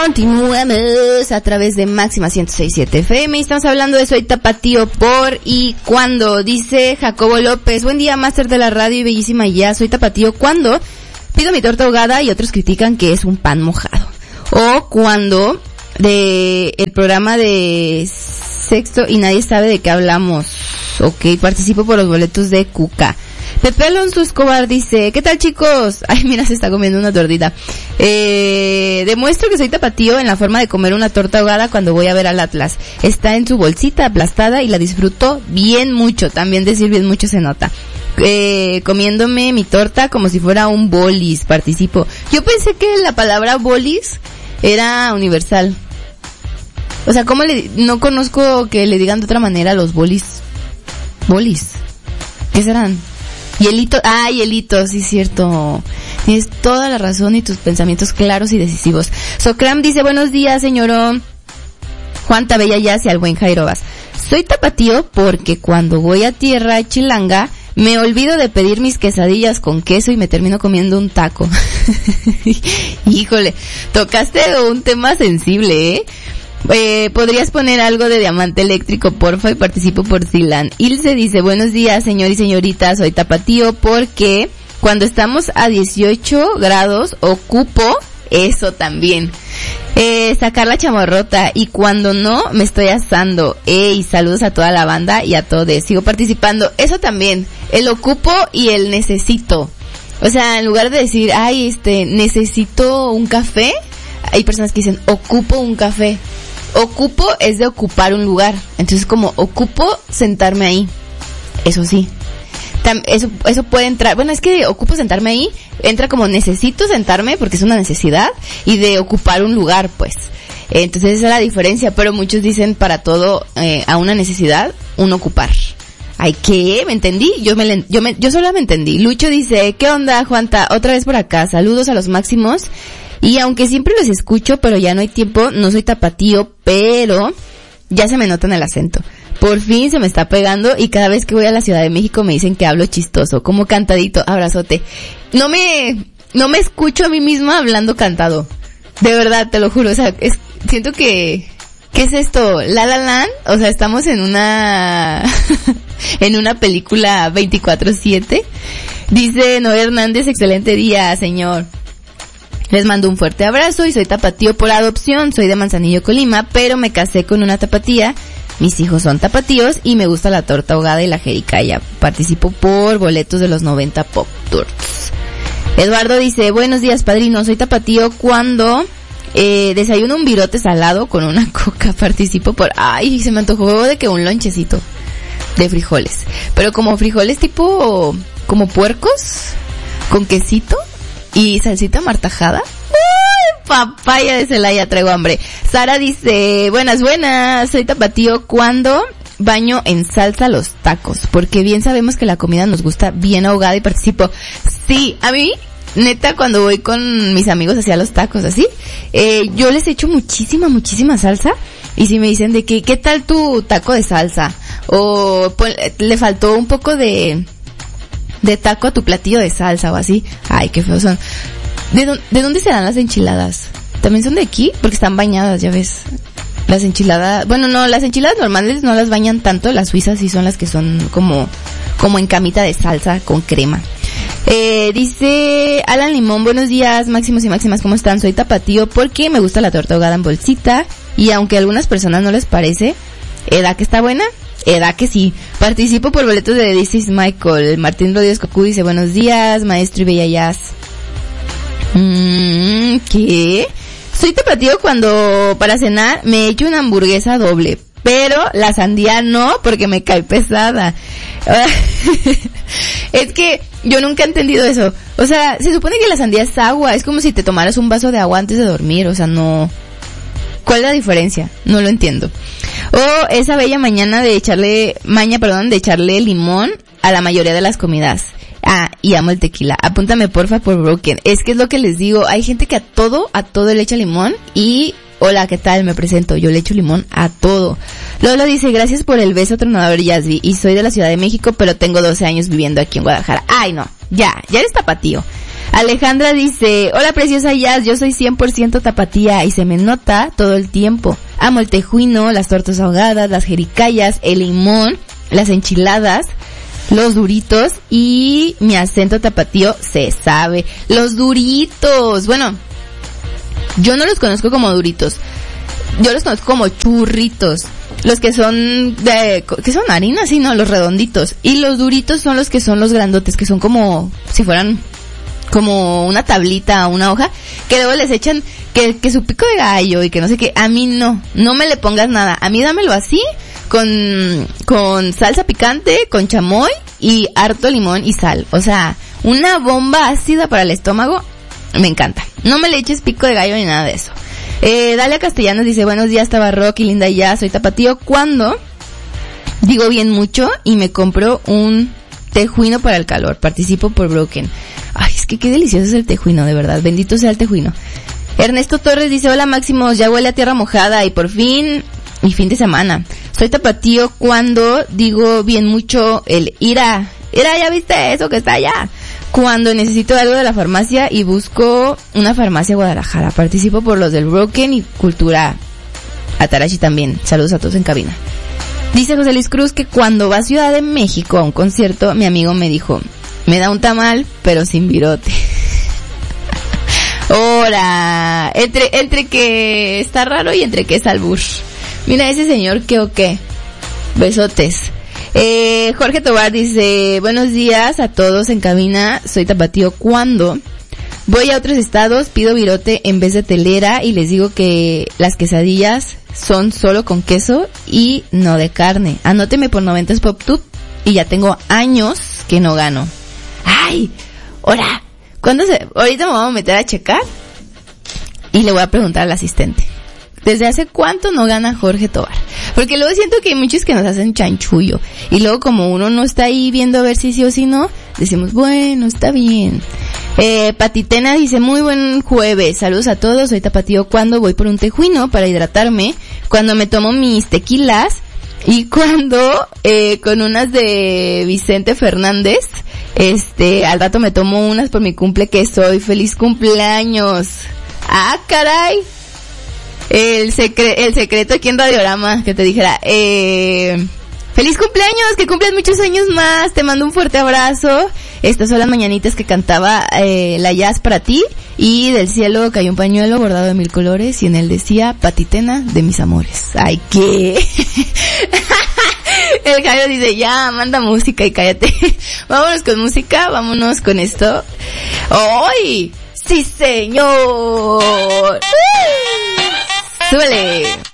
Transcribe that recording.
Continuamos a través de Máxima 106.7 FM y estamos hablando de Soy Tapatío por y cuando. Dice Jacobo López: buen día, máster de la radio y bellísima ya. Soy tapatío cuando pido mi torta ahogada y otros critican que es un pan mojado. O cuando de el programa de sexto y nadie sabe de qué hablamos. Ok, participo por los boletos de Cuca. Pepe Alonso Escobar dice: ¿qué tal, chicos? Ay, mira, se está comiendo una tortita. Demuestro que soy tapatío en la forma de comer una torta ahogada cuando voy a ver al Atlas. Está en su bolsita aplastada y la disfruto bien mucho. También decir bien mucho se nota. Comiéndome mi torta como si fuera un bolis. Participo. Yo pensé que la palabra bolis era universal. O sea, no conozco que le digan de otra manera a los bolis. Bolis. ¿Qué serán? Hielitos, hielitos, sí, cierto. Tienes toda la razón y tus pensamientos claros y decisivos. Socram dice: buenos días, señorón Juan Tabella Yas y al buen Jairo Vaz. Soy tapatío porque cuando voy a tierra chilanga me olvido de pedir mis quesadillas con queso y me termino comiendo un taco. Híjole, tocaste un tema sensible, ¿eh? ¿Podrías poner algo de Diamante Eléctrico, porfa? Y participo por Silan. Ilse dice: buenos días, señor y señorita, soy tapatío porque cuando estamos a 18 grados ocupo eso también. Sacar la chamarrota y cuando no me estoy asando. Y saludos a toda la banda y a todos. Sigo participando. Eso también. El ocupo y el necesito. O sea, en lugar de decir, necesito un café, hay personas que dicen, ocupo un café. Ocupo es de ocupar un lugar. Entonces, como ocupo sentarme ahí. Eso sí. Eso puede entrar. Bueno, es que ocupo sentarme ahí. Entra como necesito sentarme porque es una necesidad. Y de ocupar un lugar, pues. Entonces, esa es la diferencia. Pero muchos dicen para todo, a una necesidad, un ocupar. Ay, ¿qué? ¿Me entendí? Yo solo me entendí. Lucho dice: ¿qué onda, Juanta? Otra vez por acá. Saludos a los máximos. Y aunque siempre los escucho, pero ya no hay tiempo, no soy tapatío, pero ya se me nota en el acento. Por fin se me está pegando y cada vez que voy a la Ciudad de México me dicen que hablo chistoso, como cantadito. Abrazote. No me escucho a mí misma hablando cantado. De verdad, te lo juro. O sea, siento que, ¿qué es esto? ¿La La Land? O sea, estamos en una, en una película 24/7. Dice Noé Hernández: excelente día, señor. Les mando un fuerte abrazo y soy tapatío por adopción. Soy de Manzanillo, Colima, pero me casé con una tapatía. Mis hijos son tapatíos y me gusta la torta ahogada y la jericaya. Participo por boletos de los 90 Pop Tours. Eduardo dice: buenos días, padrino. Soy tapatío cuando desayuno un virote salado con una coca. Participo por... Ay, se me antojó de que un lonchecito de frijoles. Pero como frijoles tipo... como puercos, con quesito y salsita martajada. ¡Uy, papaya de Celaya! Traigo hambre. Sara dice: buenas, soy tapatío cuando baño en salsa los tacos, porque bien sabemos que la comida nos gusta bien ahogada y participo. Sí, a mí, neta, cuando voy con mis amigos hacia los tacos, así, yo les echo muchísima salsa, y si me dicen de que, ¿qué tal tu taco de salsa? O, pues, le faltó un poco de taco a tu platillo de salsa o así. Ay, qué feos son. ¿De dónde se dan las enchiladas? ¿También son de aquí? Porque están bañadas, ya ves. Las enchiladas... Bueno, no, las enchiladas normales no las bañan tanto. Las suizas sí son las que son como en camita de salsa con crema. Dice Alan Limón: buenos días, máximos y máximas, ¿cómo están? Soy tapatío porque me gusta la torta ahogada en bolsita. Y aunque a algunas personas no les parece, ¿edad que está buena? Edad que sí. Participo por boletos de This is Michael. Martín Rodríguez Cocú dice: buenos días, maestro y bella jazz. ¿Qué? Soy tapatío cuando para cenar me echo una hamburguesa doble, pero la sandía no, porque me cae pesada. Es que yo nunca he entendido eso. O sea, se supone que la sandía es agua. Es como si te tomaras un vaso de agua antes de dormir. O sea, no... ¿Cuál es la diferencia? No lo entiendo. O esa bella maña de echarle limón a la mayoría de las comidas. Y amo el tequila. Apúntame porfa por Broken. Es que es lo que les digo. Hay gente que a todo le echa limón y... Hola, ¿qué tal? Me presento. Yo le echo limón a todo. Lola dice: gracias por el beso tronador, Yasby. Y soy de la Ciudad de México, pero tengo 12 años viviendo aquí en Guadalajara. Ay, no. Ya eres tapatío. Alejandra dice, hola preciosa Jazz, yo soy 100% tapatía y se me nota todo el tiempo. Amo el tejuino, las tortas ahogadas, las jericayas, el limón, las enchiladas, los duritos y mi acento tapatío se sabe. Los duritos, bueno, yo no los conozco como duritos, yo los conozco como churritos. Los que son que son harina, sí, no, los redonditos. Y los duritos son los grandotes, que son como si fueran como una tablita o una hoja, que luego les echan que su pico de gallo y que no sé qué. A mí no me le pongas nada. A mí dámelo así, con salsa picante, con chamoy y harto limón y sal. O sea, una bomba ácida para el estómago, me encanta. No me le eches pico de gallo ni nada de eso. Dalia Castellanos dice, buenos días Tabarrock y linda ya, soy tapatío cuando digo bien mucho y me compro un tejuino para el calor, participo por Broken. Ay, es que qué delicioso es el tejuino, de verdad, bendito sea el tejuino. Ernesto Torres dice, hola Máximos, ya huele a tierra mojada y por fin, mi fin de semana. Soy tapatío cuando digo bien mucho el ira, ya viste eso que está allá. Cuando necesito algo de la farmacia y busco una farmacia Guadalajara. Participo por los del Broken y Cultura Atarachi también. Saludos a todos en cabina. Dice José Luis Cruz que cuando va a Ciudad de México a un concierto, mi amigo me dijo, me da un tamal, pero sin virote. Ahora, entre que está raro y entre que es albur. Mira ese señor que o qué. Besotes. Jorge Tobar dice, buenos días a todos en cabina, soy tapatío cuando voy a otros estados, pido virote en vez de telera y les digo que las quesadillas son solo con queso y no de carne. Anóteme por 90s Pop Tube y ya tengo años que no gano. Ay, hola, ahorita me voy a meter a checar y le voy a preguntar al asistente. ¿Desde hace cuánto no gana Jorge Tobar? Porque luego siento que hay muchos que nos hacen chanchullo. Y luego como uno no está ahí viendo a ver si sí o si no, decimos, bueno, está bien. Patitena dice, muy buen jueves. Saludos a todos, soy tapatío cuando voy por un tejuino para hidratarme, cuando me tomo mis tequilas y cuando con unas de Vicente Fernández, al rato me tomo unas por mi cumple que soy. ¡Feliz cumpleaños! ¡Ah, caray! El secreto aquí en Radiorama, que te dijera, feliz cumpleaños, que cumplas muchos años más, te mando un fuerte abrazo. Estas son las mañanitas que cantaba la Jazz para ti, y del cielo cayó un pañuelo bordado de 1000 colores y en él decía, Patitena de mis amores. Ay, ¿qué? El Jairo dice, ya, manda música y cállate. Vámonos con música, vámonos con esto. ¡Ay! ¡Sí, señor! ¡Súbele!